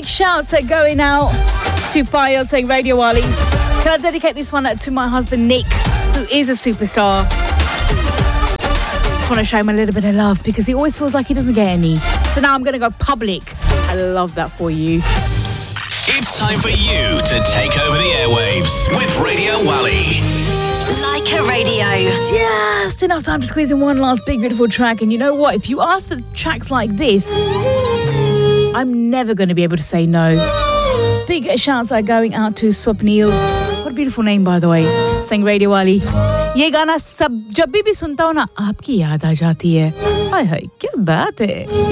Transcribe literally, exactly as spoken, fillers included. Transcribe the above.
shouts are going out to Payal saying Radio Wali. Can I dedicate this one to my husband Nick, who is a superstar? Just want to show him a little bit of love because he always feels like he doesn't get any. So now I'm going to go public. I love that for you. It's time for you to take over the airwaves with Radio Wali. Like a Radio. Just enough time to squeeze in one last big, beautiful track. And you know what? If you ask for tracks like this, I'm never going to be able to say no. Big shouts are going out to Swapnil. What a beautiful name, by the way. Saying Radio Wali. ये गाना सब जब भी भी सुनता हूँ ना आपकी याद आ जाती है. हाय हाय क्या बात है.